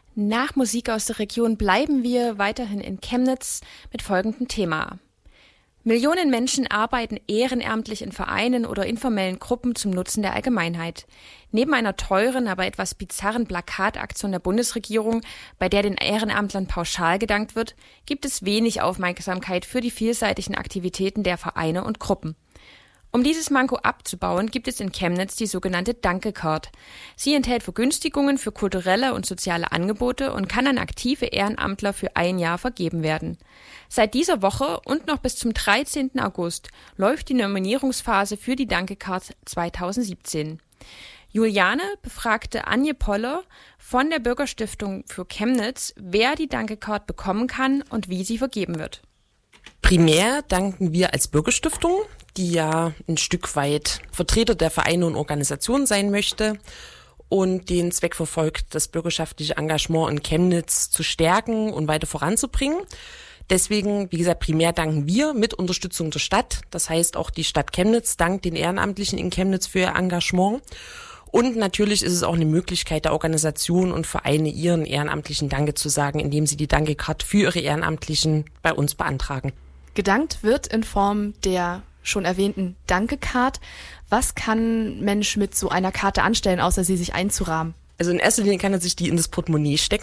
Nach Musik aus der Region bleiben wir weiterhin in Chemnitz mit folgendem Thema. Millionen Menschen arbeiten ehrenamtlich in Vereinen oder informellen Gruppen zum Nutzen der Allgemeinheit. Neben einer teuren, aber etwas bizarren Plakataktion der Bundesregierung, bei der den Ehrenamtlern pauschal gedankt wird, gibt es wenig Aufmerksamkeit für die vielseitigen Aktivitäten der Vereine und Gruppen. Um dieses Manko abzubauen, gibt es in Chemnitz die sogenannte Danke-Card. Sie enthält Vergünstigungen für kulturelle und soziale Angebote und kann an aktive Ehrenamtler für ein Jahr vergeben werden. Seit dieser Woche und noch bis zum 13. August läuft die Nominierungsphase für die Danke-Card 2017. Juliane befragte Anje Poller von der Bürgerstiftung für Chemnitz, wer die Danke-Card bekommen kann und wie sie vergeben wird. Primär danken wir als Bürgerstiftung, die ja ein Stück weit Vertreter der Vereine und Organisationen sein möchte und den Zweck verfolgt, das bürgerschaftliche Engagement in Chemnitz zu stärken und weiter voranzubringen. Deswegen, wie gesagt, primär danken wir mit Unterstützung der Stadt. Das heißt, auch die Stadt Chemnitz dankt den Ehrenamtlichen in Chemnitz für ihr Engagement. Und natürlich ist es auch eine Möglichkeit der Organisation und Vereine, ihren Ehrenamtlichen Danke zu sagen, indem sie die Danke-Card für ihre Ehrenamtlichen bei uns beantragen. Gedankt wird in Form der schon erwähnten Danke-Card. Was kann ein Mensch mit so einer Karte anstellen, außer sie sich einzurahmen? Also in erster Linie kann er sich die in das Portemonnaie stecken.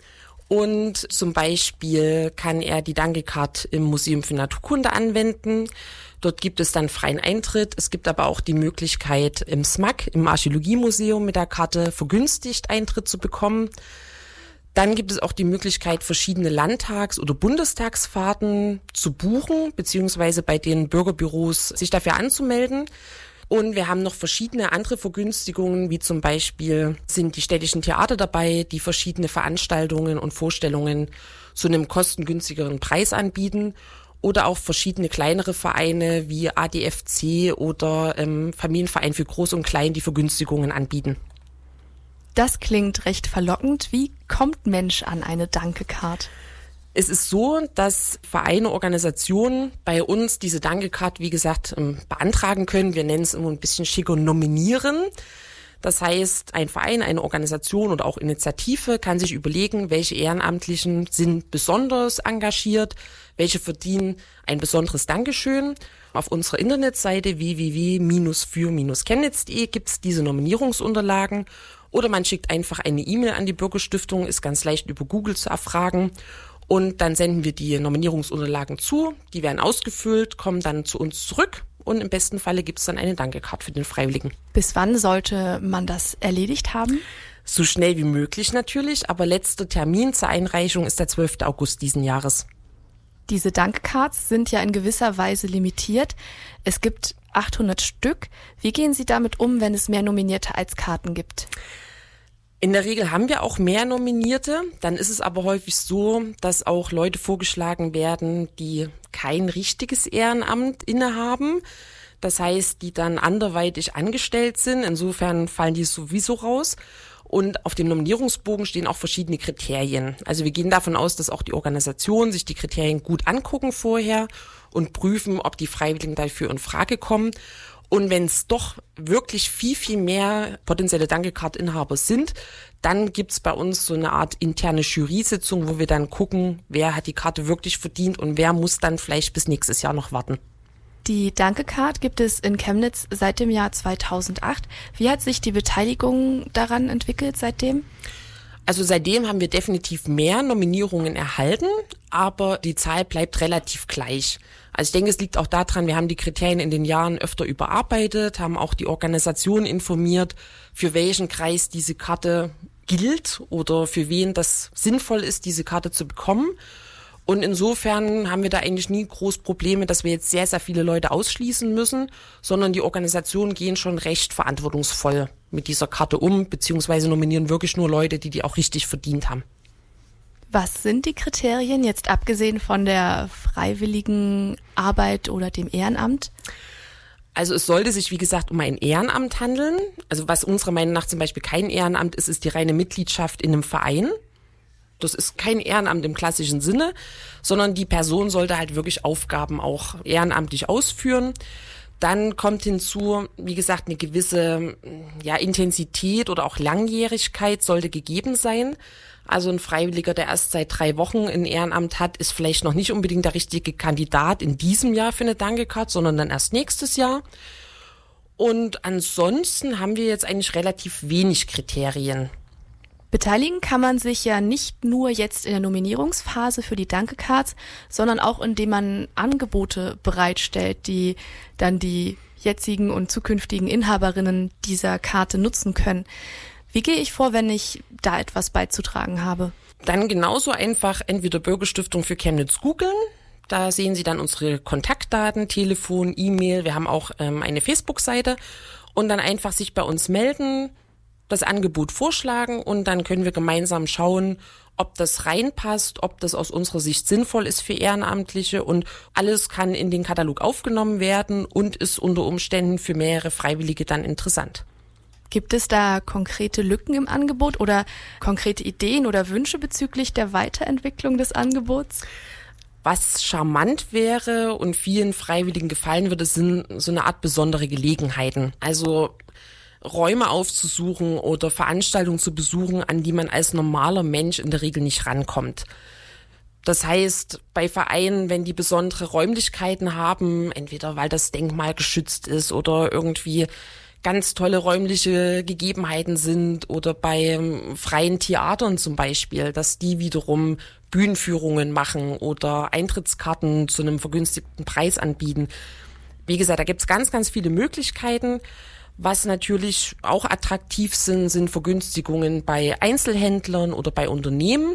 Und zum Beispiel kann er die Danke-Card im Museum für Naturkunde anwenden. Dort gibt es dann freien Eintritt. Es gibt aber auch die Möglichkeit, im SMAK, im Archäologiemuseum, mit der Karte vergünstigt Eintritt zu bekommen. Dann gibt es auch die Möglichkeit, verschiedene Landtags- oder Bundestagsfahrten zu buchen, beziehungsweise bei den Bürgerbüros sich dafür anzumelden. Und wir haben noch verschiedene andere Vergünstigungen, wie zum Beispiel sind die städtischen Theater dabei, die verschiedene Veranstaltungen und Vorstellungen zu einem kostengünstigeren Preis anbieten. Oder auch verschiedene kleinere Vereine wie ADFC oder Familienverein für Groß und Klein, die Vergünstigungen anbieten. Das klingt recht verlockend. Wie kommt ein Mensch an eine Danke-Card? Es ist so, dass Vereine, Organisationen bei uns diese Danke-Card, wie gesagt, beantragen können. Wir nennen es immer ein bisschen schicker nominieren. Das heißt, ein Verein, eine Organisation oder auch Initiative kann sich überlegen, welche Ehrenamtlichen sind besonders engagiert, welche verdienen ein besonderes Dankeschön. Auf unserer Internetseite www.für-chemnitz.de gibt es diese Nominierungsunterlagen. Oder man schickt einfach eine E-Mail an die Bürgerstiftung, ist ganz leicht über Google zu erfragen. Und dann senden wir die Nominierungsunterlagen zu, die werden ausgefüllt, kommen dann zu uns zurück und im besten Falle gibt es dann eine Danke-Card für den Freiwilligen. Bis wann sollte man das erledigt haben? So schnell wie möglich natürlich, aber letzter Termin zur Einreichung ist der 12. August diesen Jahres. Diese Danke-Cards sind ja in gewisser Weise limitiert. Es gibt 800 Stück. Wie gehen Sie damit um, wenn es mehr Nominierte als Karten gibt? In der Regel haben wir auch mehr Nominierte. Dann ist es aber häufig so, dass auch Leute vorgeschlagen werden, die kein richtiges Ehrenamt innehaben. Das heißt, die dann anderweitig angestellt sind. Insofern fallen die sowieso raus. Und auf dem Nominierungsbogen stehen auch verschiedene Kriterien. Also wir gehen davon aus, dass auch die Organisationen sich die Kriterien gut angucken vorher und prüfen, ob die Freiwilligen dafür in Frage kommen. Und wenn es doch wirklich viel mehr potenzielle Danke-Card-Inhaber sind, dann gibt's bei uns so eine Art interne Jury-Sitzung, wo wir dann gucken, wer hat die Karte wirklich verdient und wer muss dann vielleicht bis nächstes Jahr noch warten. Die Danke-Card gibt es in Chemnitz seit dem Jahr 2008. Wie hat sich die Beteiligung daran entwickelt seitdem? Also seitdem haben wir definitiv mehr Nominierungen erhalten, aber die Zahl bleibt relativ gleich. Also ich denke, es liegt auch daran, wir haben die Kriterien in den Jahren öfter überarbeitet, haben auch die Organisation informiert, für welchen Kreis diese Karte gilt oder für wen das sinnvoll ist, diese Karte zu bekommen. Und insofern haben wir da eigentlich nie groß Probleme, dass wir jetzt sehr viele Leute ausschließen müssen, sondern die Organisationen gehen schon recht verantwortungsvoll mit dieser Karte um, beziehungsweise nominieren wirklich nur Leute, die auch richtig verdient haben. Was sind die Kriterien, jetzt abgesehen von der freiwilligen Arbeit oder dem Ehrenamt? Also es sollte sich, wie gesagt, um ein Ehrenamt handeln. Also was unserer Meinung nach zum Beispiel kein Ehrenamt ist, ist die reine Mitgliedschaft in einem Verein. Das ist kein Ehrenamt im klassischen Sinne, sondern die Person sollte halt wirklich Aufgaben auch ehrenamtlich ausführen. Dann kommt hinzu, wie gesagt, eine gewisse Intensität oder auch Langjährigkeit sollte gegeben sein. Also ein Freiwilliger, der erst seit 3 Wochen ein Ehrenamt hat, ist vielleicht noch nicht unbedingt der richtige Kandidat in diesem Jahr für eine Dankecard, sondern dann erst nächstes Jahr. Und ansonsten haben wir jetzt eigentlich relativ wenig Kriterien. Beteiligen kann man sich ja nicht nur jetzt in der Nominierungsphase für die Dankecards, sondern auch indem man Angebote bereitstellt, die dann die jetzigen und zukünftigen Inhaberinnen dieser Karte nutzen können. Wie gehe ich vor, wenn ich da etwas beizutragen habe? Dann genauso einfach entweder Bürgerstiftung für Chemnitz googeln. Da sehen Sie dann unsere Kontaktdaten, Telefon, E-Mail. Wir haben auch eine Facebook-Seite und dann einfach sich bei uns melden, das Angebot vorschlagen und dann können wir gemeinsam schauen, ob das reinpasst, ob das aus unserer Sicht sinnvoll ist für Ehrenamtliche und alles kann in den Katalog aufgenommen werden und ist unter Umständen für mehrere Freiwillige dann interessant. Gibt es da konkrete Lücken im Angebot oder konkrete Ideen oder Wünsche bezüglich der Weiterentwicklung des Angebots? Was charmant wäre und vielen Freiwilligen gefallen würde, sind so eine Art besondere Gelegenheiten. Also Räume aufzusuchen oder Veranstaltungen zu besuchen, an die man als normaler Mensch in der Regel nicht rankommt. Das heißt, bei Vereinen, wenn die besondere Räumlichkeiten haben, entweder weil das Denkmal geschützt ist oder irgendwie ganz tolle räumliche Gegebenheiten sind oder bei freien Theatern zum Beispiel, dass die wiederum Bühnenführungen machen oder Eintrittskarten zu einem vergünstigten Preis anbieten. Wie gesagt, da gibt's ganz, ganz viele Möglichkeiten. Was natürlich auch attraktiv sind Vergünstigungen bei Einzelhändlern oder bei Unternehmen.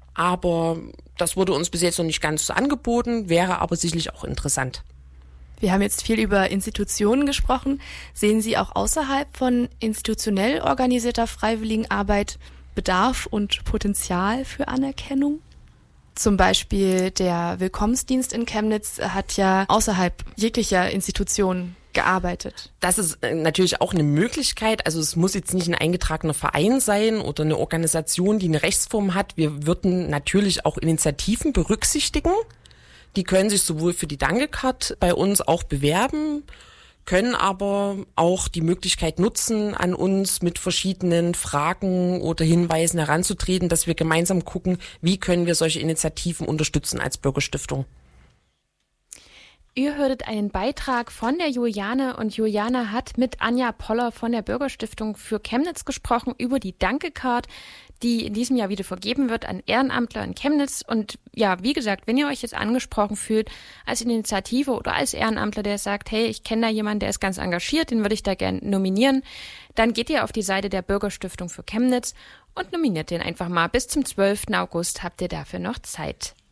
Aber das wurde uns bis jetzt noch nicht ganz so angeboten, wäre aber sicherlich auch interessant. Wir haben jetzt viel über Institutionen gesprochen. Sehen Sie auch außerhalb von institutionell organisierter Freiwilligenarbeit Bedarf und Potenzial für Anerkennung? Zum Beispiel der Willkommensdienst in Chemnitz hat ja außerhalb jeglicher Institutionen gearbeitet. Das ist natürlich auch eine Möglichkeit. Also es muss jetzt nicht ein eingetragener Verein sein oder eine Organisation, die eine Rechtsform hat. Wir würden natürlich auch Initiativen berücksichtigen. Die können sich sowohl für die Dankecard bei uns auch bewerben, können aber auch die Möglichkeit nutzen, an uns mit verschiedenen Fragen oder Hinweisen heranzutreten, dass wir gemeinsam gucken, wie können wir solche Initiativen unterstützen als Bürgerstiftung. Ihr hörtet einen Beitrag von der Juliane und Juliane hat mit Anja Poller von der Bürgerstiftung für Chemnitz gesprochen über die Dankecard, die in diesem Jahr wieder vergeben wird an Ehrenamtler in Chemnitz. Und ja, wie gesagt, wenn ihr euch jetzt angesprochen fühlt als Initiative oder als Ehrenamtler, der sagt, hey, ich kenne da jemanden, der ist ganz engagiert, den würde ich da gerne nominieren, dann geht ihr auf die Seite der Bürgerstiftung für Chemnitz und nominiert den einfach mal. Bis zum 12. August habt ihr dafür noch Zeit.